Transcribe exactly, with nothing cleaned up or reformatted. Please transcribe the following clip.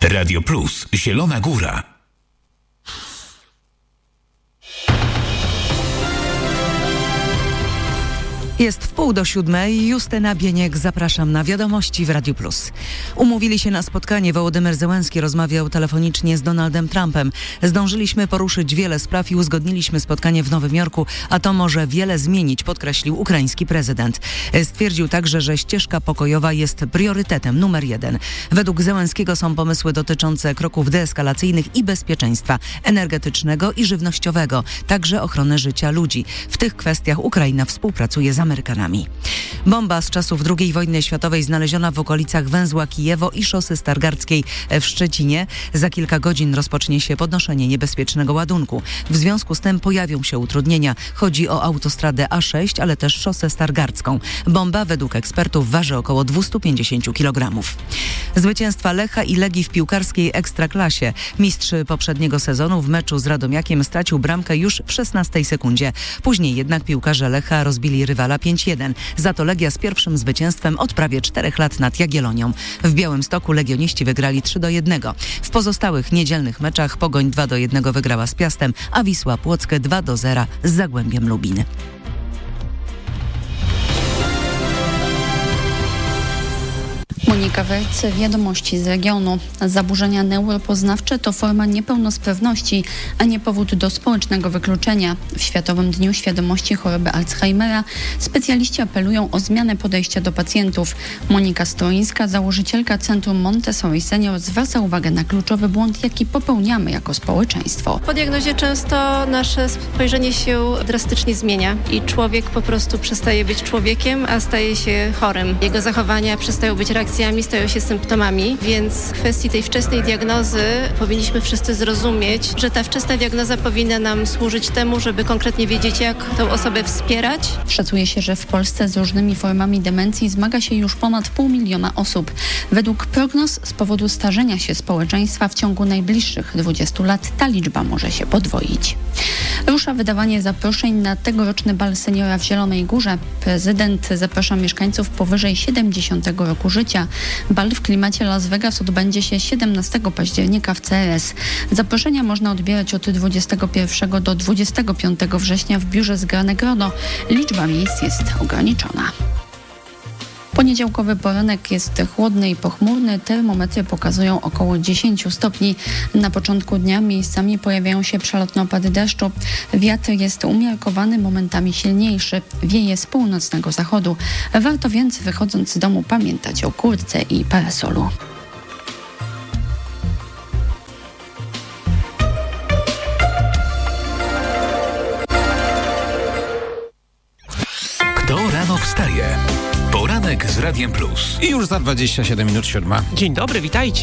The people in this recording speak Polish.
Radio Plus, Zielona Góra. Jest w pół do siódmej. Justyna Bieniek, zapraszam na wiadomości w Radiu Plus. Umówili się na spotkanie. Wołodymyr Zełenski rozmawiał telefonicznie z Donaldem Trumpem. Zdążyliśmy poruszyć wiele spraw i uzgodniliśmy spotkanie w Nowym Jorku, a to może wiele zmienić, podkreślił ukraiński prezydent. Stwierdził także, że ścieżka pokojowa jest priorytetem numer jeden. Według Zełenskiego są pomysły dotyczące kroków deeskalacyjnych i bezpieczeństwa energetycznego i żywnościowego, także ochrony życia ludzi. W tych kwestiach Ukraina współpracuje z Amerykanami. Bomba z czasów drugiej wojny światowej znaleziona w okolicach węzła Kijewo i szosy Stargardzkiej w Szczecinie. Za kilka godzin rozpocznie się podnoszenie niebezpiecznego ładunku. W związku z tym pojawią się utrudnienia. Chodzi o autostradę A sześć, ale też szosę Stargardzką. Bomba według ekspertów waży około dwieście pięćdziesiąt kilogramów. Zwycięstwa Lecha i Legii w piłkarskiej Ekstraklasie. Mistrz poprzedniego sezonu w meczu z Radomiakiem stracił bramkę już w szesnastej sekundzie. Później jednak piłkarze Lecha rozbili rywala pięć jeden. Za to Legia z pierwszym zwycięstwem od prawie czterech lat nad Jagiellonią. W Białymstoku legioniści wygrali trzy do jednego. W pozostałych niedzielnych meczach Pogoń dwa do jednego wygrała z Piastem, a Wisła Płock dwa do zera z Zagłębiem Lubin. Monika Werc, wiadomości z regionu. Zaburzenia neuropoznawcze to forma niepełnosprawności, a nie powód do społecznego wykluczenia. W Światowym Dniu Świadomości Choroby Alzheimera specjaliści apelują o zmianę podejścia do pacjentów. Monika Stroińska, założycielka Centrum Montessori Senior, zwraca uwagę na kluczowy błąd, jaki popełniamy jako społeczeństwo. Po diagnozie często nasze spojrzenie się drastycznie zmienia i człowiek po prostu przestaje być człowiekiem, a staje się chorym. Jego zachowania przestają być reakcjami, stają się symptomami, więc w kwestii tej wczesnej diagnozy powinniśmy wszyscy zrozumieć, że ta wczesna diagnoza powinna nam służyć temu, żeby konkretnie wiedzieć, jak tę osobę wspierać. Szacuje się, że w Polsce z różnymi formami demencji zmaga się już ponad pół miliona osób. Według prognoz z powodu starzenia się społeczeństwa w ciągu najbliższych dwudziestu lat ta liczba może się podwoić. Rusza wydawanie zaproszeń na tegoroczny bal seniora w Zielonej Górze. Prezydent zaprasza mieszkańców powyżej siedemdziesiątego roku życia. Bal w klimacie Las Vegas odbędzie się siedemnastego października w C R S. Zaproszenia można odbierać od dwudziestego pierwszego do dwudziestego piątego września w biurze Zgrane Grono. Liczba miejsc jest ograniczona. Poniedziałkowy poranek jest chłodny i pochmurny. Termometry pokazują około dziesięć stopni. Na początku dnia miejscami pojawiają się przelotne opady deszczu. Wiatr jest umiarkowany, momentami silniejszy. Wieje z północnego zachodu. Warto więc, wychodząc z domu, pamiętać o kurtce i parasolu. Kto rano wstaje? Poranek z Radiem Plus. I już za dwadzieścia siedem minut siódma. Dzień dobry, witajcie.